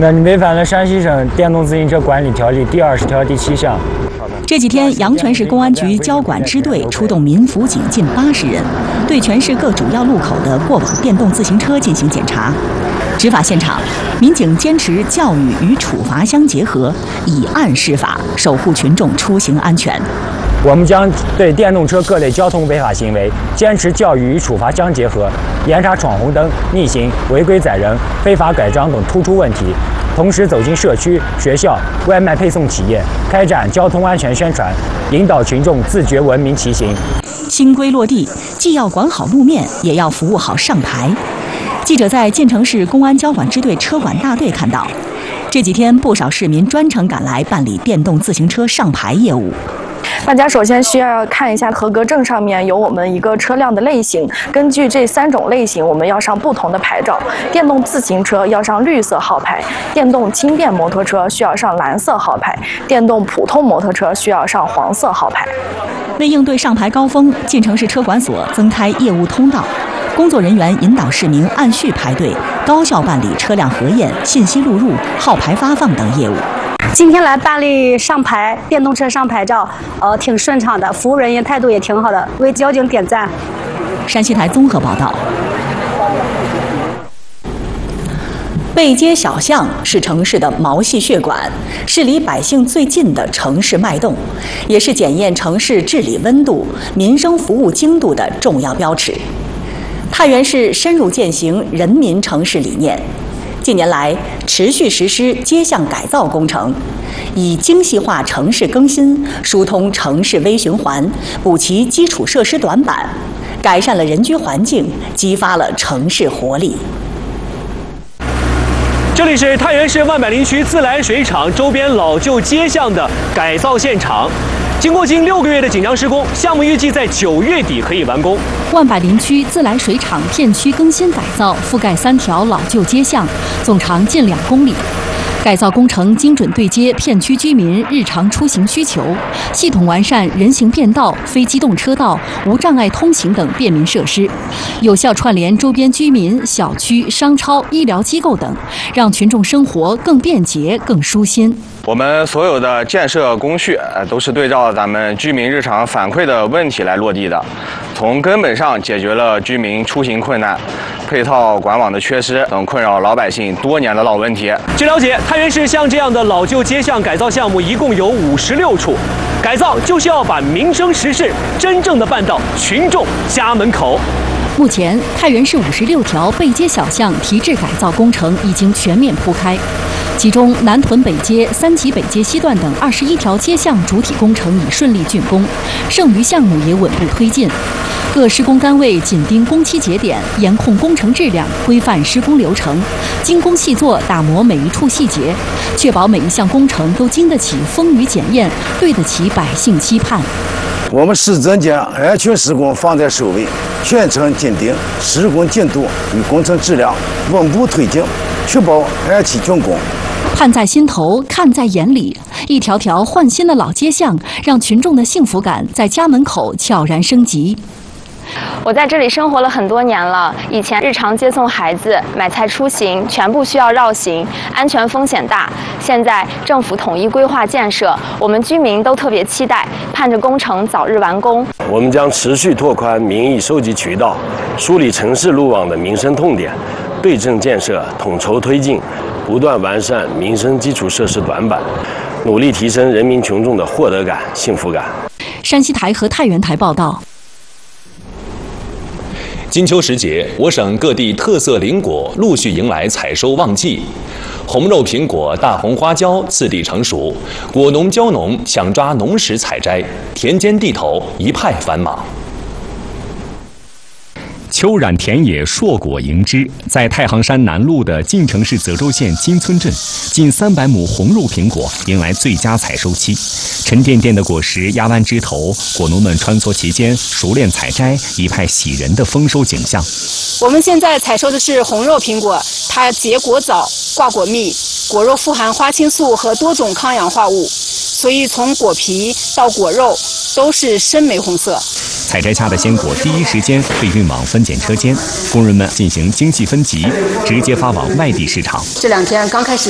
那你违反了山西省电动自行车管理条例第20条第7项。 这几天，阳泉市公安局交管支队出动民辅警近80人，对全市各主要路口的过往电动自行车进行检查。执法现场，民警坚持教育与处罚相结合，以案释法，守护群众出行安全。 我们将对电动车各类交通违法行为坚持教育与处罚相结合，严查闯红灯、逆行、违规载人、非法改装等突出问题。同时走进社区、学校、外卖配送企业，开展交通安全宣传，引导群众自觉文明骑行。 新规落地，既要管好路面，也要服务好上牌。记者在晋城市公安交管支队车管大队看到，这几天不少市民专程赶来办理电动自行车上牌业务。 大家首先需要看一下合格证上面有我们一个车辆的类型，根据这3种类型，我们要上不同的牌照。电动自行车要上绿色号牌，电动轻电摩托车需要上蓝色号牌，电动普通摩托车需要上黄色号牌。 为应对上牌高峰，晋城市车管所增开业务通道，工作人员引导市民按序排队，高效办理车辆核验、信息录入、号牌发放等业务。 今天来办理上牌电动车上牌照，挺顺畅的，服务人员态度也挺好的，为交警点赞。 山西台综合报道。背街小巷是城市的毛细血管，是离百姓最近的城市脉动，也是检验城市治理温度、民生服务精度的重要标尺。太原市深入践行人民城市理念，近年来持续实施街巷改造工程，以精细化城市更新，疏通城市微循环，补齐基础设施短板，改善了人居环境，激发了城市活力。 这里是太原市万柏林区自来水厂周边老旧街巷的改造现场。经过近6个月的紧张施工，项目预计在9月底可以完工。 万柏林区自来水厂片区更新改造，覆盖3条老旧街巷，总长近2公里。改造工程精准对接片区居民日常出行需求，系统完善人行便道、非机动车道、无障碍通行等便民设施，有效串联周边居民、小区、商超、医疗机构等，让群众生活更便捷、更舒心。 我们所有的建设工序都是对照咱们居民日常反馈的问题来落地的，从根本上解决了居民出行困难、配套管网的缺失等困扰老百姓多年的老问题。 据了解，太原市像这样的老旧街巷改造项目一共有56处，改造就是要把民生实事真正的办到群众家门口。 目前，太原市56条背街小巷提质改造工程已经全面铺开，其中南屯北街、三旗北街西段等21条街巷主体工程已顺利竣工，剩余项目也稳步推进。各施工单位紧盯工期节点，严控工程质量，规范施工流程，精工细作，打磨每一处细节，确保每一项工程都经得起风雨检验，对得起百姓期盼。 我们市政将安全施工放在首位，全程紧盯施工进度与工程质量，稳步推进，确保安期竣工。 盼在心头，看在眼里，一条条焕新的老街巷，让群众的幸福感在家门口悄然升级。 我在这里生活了很多年了，以前日常接送孩子、买菜出行全部需要绕行，安全风险大。现在政府统一规划建设，我们居民都特别期待，盼着工程早日完工。 我们将持续拓宽民意收集渠道，梳理城市路网的民生痛点，对症建设，统筹推进，不断完善民生基础设施短板，努力提升人民群众的获得感、幸福感。 山西台和太原台报道。 金秋时节，我省各地特色林果陆续迎来采收旺季，红肉苹果、大红花椒次第成熟，果农蕉农想抓农时采摘，田间地头一派繁忙。 秋染田野，硕果迎之。在太行山南麓的晋城市泽州县金村镇，近300亩红肉苹果迎来最佳采收期，沉甸甸的果实压弯枝头，果农们穿梭其间，熟练采摘，一派喜人的丰收景象。 我们现在采收的是红肉苹果，它结果早，挂果密，果肉富含花青素和多种抗氧化物，所以从果皮到果肉都是深玫红色。 采摘下的鲜果第一时间被运往分拣车间，工人们进行精细分级，直接发往外地市场。 这2天刚开始